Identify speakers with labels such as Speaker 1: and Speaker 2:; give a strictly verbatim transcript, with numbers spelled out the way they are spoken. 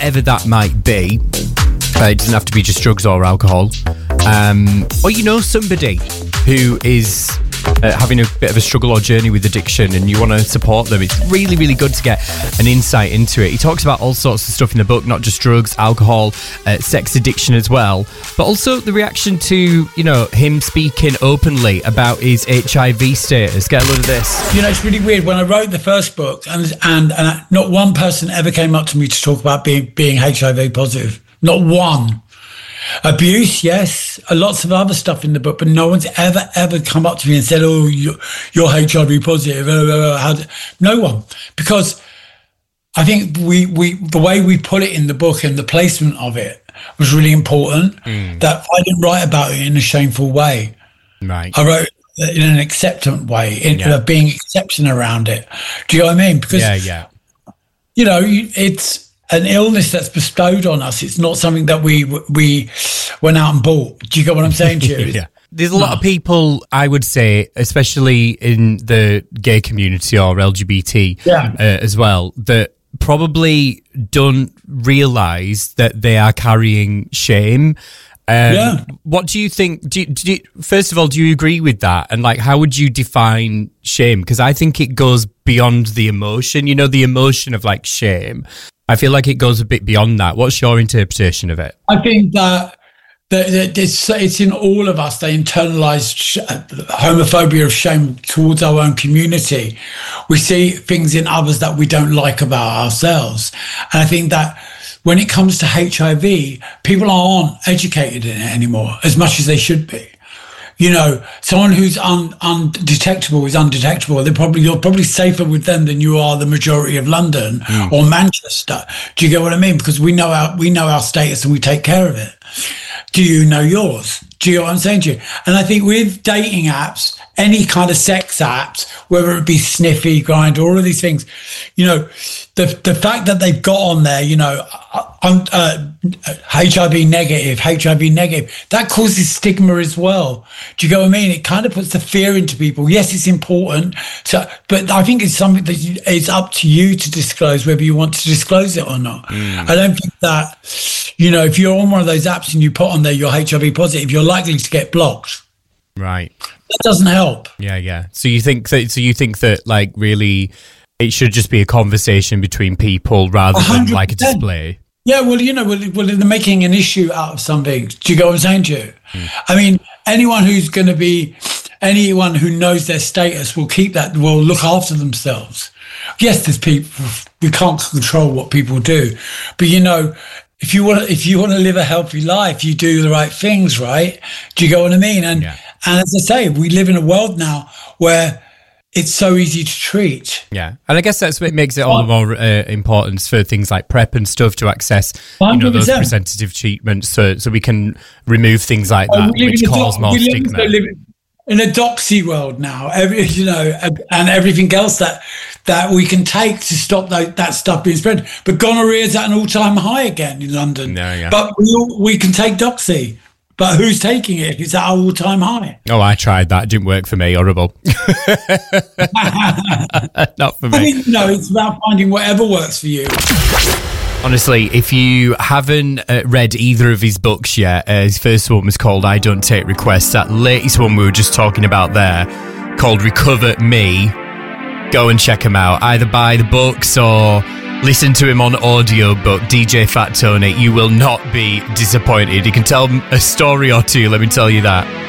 Speaker 1: whatever that might be. Uh, it doesn't have to be just drugs or alcohol. Um, or you know somebody who is uh, having a bit of a struggle or journey with addiction and you want to support them, it's really, really good to get an insight into it. He talks about all sorts of stuff in the book, not just drugs, alcohol, uh, sex addiction as well, but also the reaction to, you know, him speaking openly about his H I V status. Get a load of this.
Speaker 2: You know, it's really weird. When I wrote the first book, and and, and not one person ever came up to me to talk about being being H I V positive. Not one. Abuse, yes. Lots of other stuff in the book, but no one's ever, ever come up to me and said, oh, you're, you're H I V positive. No one. Because I think we, we the way we put it in the book and the placement of it was really important, mm. that I didn't write about it in a shameful way.
Speaker 1: Right.
Speaker 2: I wrote it in an acceptant way, in
Speaker 1: yeah.
Speaker 2: uh, being exception around it. Do you know what I mean? Because,
Speaker 1: yeah, yeah.
Speaker 2: you know, it's an illness that's bestowed on us. It's not something that we we went out and bought. Do you get what I'm saying to you?
Speaker 1: Yeah. There's a lot no. of people, I would say, especially in the gay community or L G B T
Speaker 2: yeah.
Speaker 1: uh, as well, that probably don't realise that they are carrying shame. Um,
Speaker 2: yeah.
Speaker 1: What do you think? Do you, do you, first of all, do you agree with that? And like, how would you define shame? Because I think it goes beyond the emotion. You know, the emotion of like shame. I feel like it goes a bit beyond that. What's your interpretation of it?
Speaker 2: I think that, that, that it's, it's in all of us, the internalised sh- homophobia of shame towards our own community. We see things in others that we don't like about ourselves. And I think that when it comes to H I V, people aren't educated in it anymore as much as they should be. You know, someone who's un, undetectable is undetectable. They're probably you're probably safer with them than you are the majority of London mm. or Manchester. Do you get what I mean? Because we know our we know our status and we take care of it. Do you know yours? Do you know what I'm saying to you? And I think with dating apps, any kind of sex apps, whether it be Sniffy, Grindr, all of these things, you know, the the fact that they've got on there, you know, uh, uh, H I V negative, H I V negative, that causes stigma as well. Do you get what I mean? It kind of puts the fear into people. Yes, it's important, so, but I think it's something that you, it's up to you to disclose whether you want to disclose it or not. Mm. I don't think that, you know, if you're on one of those apps and you put on there you're H I V positive, you're likely to get blocked.
Speaker 1: Right.
Speaker 2: That doesn't help.
Speaker 1: Yeah, yeah. So you think that? So you think that, like, really, it should just be a conversation between people rather than one hundred percent like a display.
Speaker 2: Yeah, well, you know, well, well, they're making an issue out of something. Do you get what I'm saying to you? Mm. I mean, anyone who's going to be, anyone who knows their status will keep that, will look after themselves. Yes, there's people, we can't control what people do, but you know, if you want to, if you want to live a healthy life, you do the right things, right? Do you get what I mean? And
Speaker 1: yeah.
Speaker 2: and as I say, we live in a world now where it's so easy to treat.
Speaker 1: Yeah, and I guess that's what makes it all the more uh, important for things like PrEP and stuff to access, you know, those preventative treatments, so so we can remove things like that, oh, which cause doc- more stigma.
Speaker 2: In a doxy world now, every, you know, and everything else that that we can take to stop that, that stuff being spread. But gonorrhea is at an all-time high again in London.
Speaker 1: No, yeah.
Speaker 2: But we, all, we can take doxy. But who's taking it? It's at an all-time high.
Speaker 1: Oh, I tried that. It didn't work for me. Horrible. Not for me.
Speaker 2: I think, no, it's about finding whatever works for you.
Speaker 1: Honestly, if you haven't uh, read either of his books yet, uh, his first one was called I Don't Take Requests. That latest one we were just talking about there, called Recover Me, go and check him out. Either buy the books or listen to him on audiobook, D J Fat Tony. You will not be disappointed. You can tell a story or two, let me tell you that.